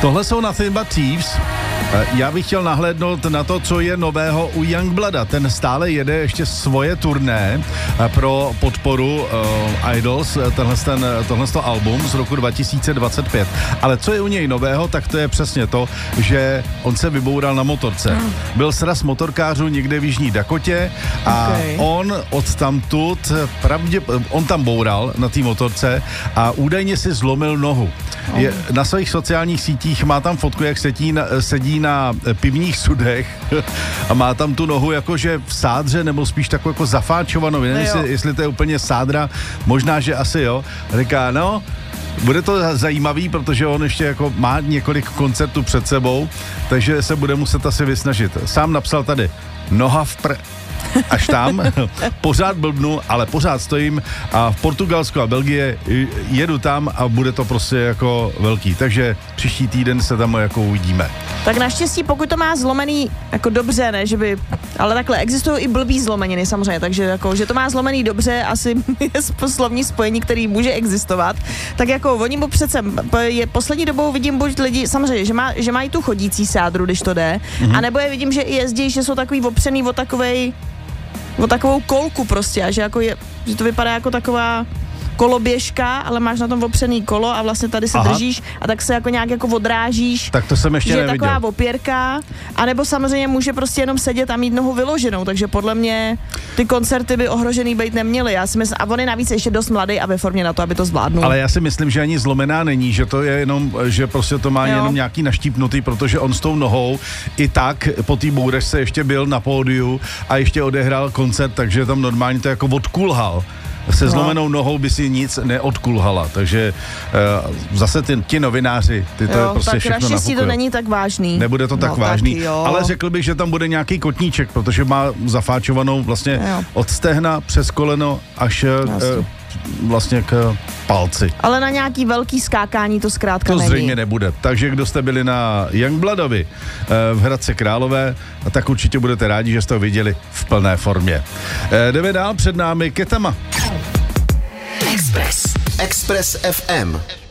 Tohle jsou Nothing But Thieves. Já bych chtěl nahlédnout na to, co je nového u Youngblooda. Ten stále jede ještě svoje turné pro podporu Idols, tohle album z roku 2025. Ale co je u něj nového, tak to je přesně to, že on se vyboural na motorce. Byl sraz motorkářů někde v Jižní Dakotě a on odtamtud on tam boural na té motorce a údajně si zlomil nohu. Na svých sociálních sítích má tam fotku, jak sedí na pivních sudech a má tam tu nohu jakože v sádře, nebo spíš takovou jako zafáčovanou. Nevím, jestli to je úplně sádra, možná, že asi jo. Říká, no, bude to zajímavý, protože on ještě jako má několik koncertů před sebou, takže se bude muset asi vysnažit. Sám napsal tady, noha až tam, pořád blbnu, ale pořád stojím a v Portugalsku a Belgie jedu tam a bude to prostě jako velký. Takže příští týden se tam jako uvidíme. Tak naštěstí, pokud to má zlomený jako dobře, ne, že by, ale takhle, existují i blbý zlomeniny samozřejmě, takže jako, že to má zlomený dobře, asi je slovní spojení, který může existovat, tak jako oni mu přece, poslední dobou vidím buď lidi, samozřejmě, že mají tu chodící sádru, když to jde, anebo je vidím, že i jezdí, že jsou takový opřený o takovou kolku prostě a že to vypadá jako taková koloběžka, ale máš na tom opřený kolo a vlastně tady se držíš a tak se jako nějak jako odrážíš. Tak to jsem ještě že neviděl. Je taková opěrka, anebo samozřejmě může prostě jenom sedět a mít nohu vyloženou, takže podle mě ty koncerty by ohrožený být neměly. Já si myslím, a on je navíc ještě dost mladý a ve formě na to, aby to zvládnul. Ale já si myslím, že ani zlomená není, že to je jenom, že prostě to má jenom nějaký naštípnutý, protože on s tou nohou i tak po té bouřce ještě byl na pódiu a ještě odehrál koncert, takže tam normálně to jako odkulhal. Se zlomenou nohou by si nic neodkulhala, takže zase ti novináři, ty to je prostě tak všechno naštěstí to není tak vážný. Nebude to tak vážný, ale řekl bych, že tam bude nějaký kotníček, protože má zafáčovanou vlastně od stehna přes koleno až vlastně k palci. Ale na nějaký velký skákání to zkrátka není. To zřejmě nebude. Takže kdo jste byli na Youngbloodovi v Hradci Králové, tak určitě budete rádi, že jste ho viděli v plné formě. Jdeme dál, před námi Ketama. Express FM.